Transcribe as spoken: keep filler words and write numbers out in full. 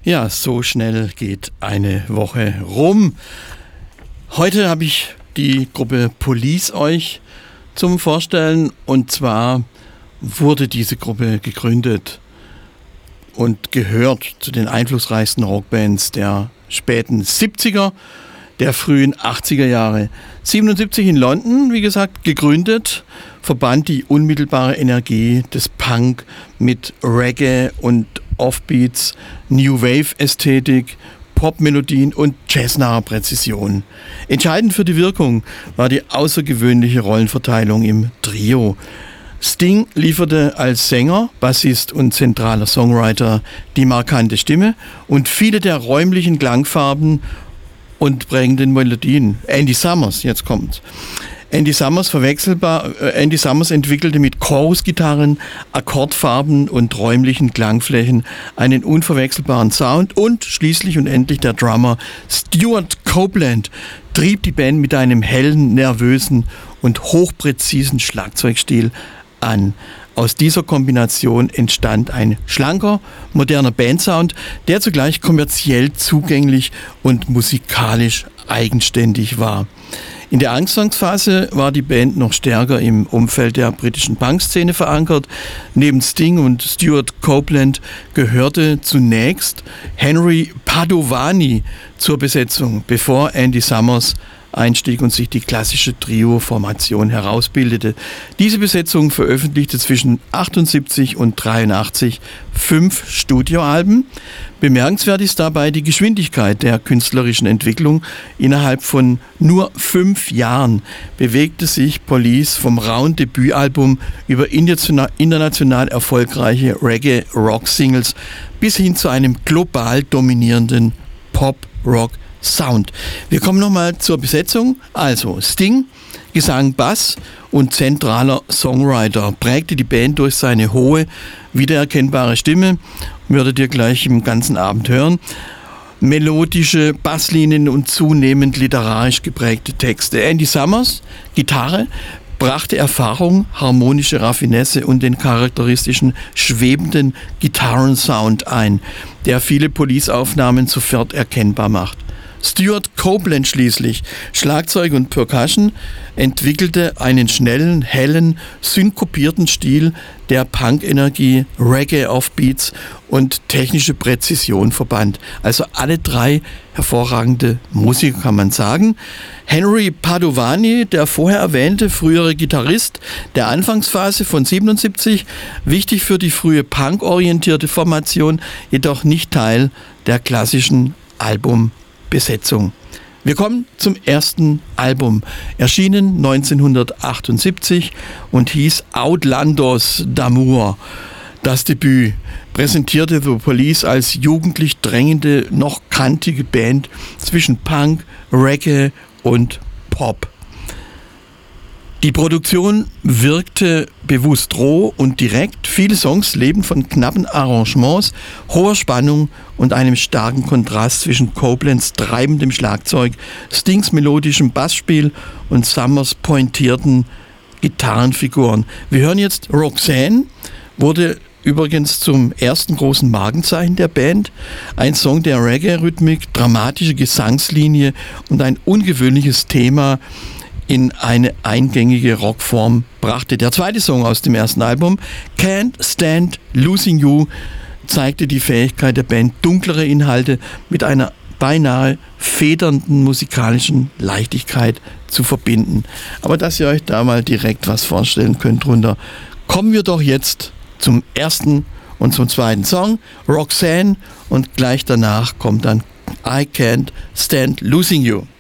Ja, so schnell geht eine Woche rum. Heute habe ich die Gruppe Police euch zum Vorstellen, und zwar wurde diese Gruppe gegründet und gehört zu den einflussreichsten Rockbands der späten siebziger, der frühen achtziger Jahre. siebenundsiebzig in London, wie gesagt, gegründet, verband die unmittelbare Energie des Punk mit Reggae und Offbeats, New Wave Ästhetik, Popmelodien und jazznaher Präzision. Entscheidend für die Wirkung war die außergewöhnliche Rollenverteilung im Trio. Sting lieferte als Sänger, Bassist und zentraler Songwriter die markante Stimme und viele der räumlichen Klangfarben und prägenden Melodien. Andy Summers, jetzt kommt's. Andy Summers verwechselbar, äh, Andy Summers entwickelte mit Chorusgitarren, Akkordfarben und räumlichen Klangflächen einen unverwechselbaren Sound, und schließlich und endlich der Drummer Stuart Copeland trieb die Band mit einem hellen, nervösen und hochpräzisen Schlagzeugstil an. Aus dieser Kombination entstand ein schlanker, moderner Bandsound, der zugleich kommerziell zugänglich und musikalisch eigenständig war. In der Anfangsphase war die Band noch stärker im Umfeld der britischen Punkszene verankert. Neben Sting und Stuart Copeland gehörte zunächst Henry Padovani zur Besetzung, bevor Andy Summers einstieg und sich die klassische Trio-Formation herausbildete. Diese Besetzung veröffentlichte zwischen achtundsiebzig und dreiundachtzig fünf Studioalben. Bemerkenswert ist dabei die Geschwindigkeit der künstlerischen Entwicklung. Innerhalb von nur fünf Jahren bewegte sich Police vom rauen Debütalbum über international erfolgreiche Reggae-Rock-Singles bis hin zu einem global dominierenden Pop-Rock Sound. Wir kommen nochmal zur Besetzung. Also Sting, Gesang, Bass und zentraler Songwriter, prägte die Band durch seine hohe, wiedererkennbare Stimme, würdet ihr gleich im ganzen Abend hören, melodische Basslinien und zunehmend literarisch geprägte Texte. Andy Summers, Gitarre, brachte Erfahrung, harmonische Raffinesse und den charakteristischen schwebenden Gitarrensound ein, der viele Police-Aufnahmen sofort erkennbar macht. Stuart Copeland schließlich, Schlagzeug und Percussion, entwickelte einen schnellen, hellen, synkopierten Stil, der Punk-Energie, Reggae-Offbeats und technische Präzision verband. Also alle drei hervorragende Musiker, kann man sagen. Henry Padovani, der vorher erwähnte frühere Gitarrist der Anfangsphase von siebenundsiebzig, wichtig für die frühe Punk-orientierte Formation, jedoch nicht Teil der klassischen Album Besetzung. Wir kommen zum ersten Album, erschienen neunzehnhundertachtundsiebzig und hieß Outlandos d'Amour. Das Debüt präsentierte The Police als jugendlich drängende, noch kantige Band zwischen Punk, Reggae und Pop. Die Produktion wirkte bewusst roh und direkt. Viele Songs leben von knappen Arrangements, hoher Spannung und einem starken Kontrast zwischen Copelands treibendem Schlagzeug, Stings melodischem Bassspiel und Summers pointierten Gitarrenfiguren. Wir hören jetzt Roxanne, wurde übrigens zum ersten großen Markenzeichen der Band. Ein Song der Reggae-Rhythmik, dramatische Gesangslinie und ein ungewöhnliches Thema in eine eingängige Rockform brachte. Der zweite Song aus dem ersten Album, Can't Stand Losing You, zeigte die Fähigkeit der Band, dunklere Inhalte mit einer beinahe federnden musikalischen Leichtigkeit zu verbinden. Aber dass ihr euch da mal direkt was vorstellen könnt drunter, kommen wir doch jetzt zum ersten und zum zweiten Song, Roxanne, und gleich danach kommt dann I Can't Stand Losing You.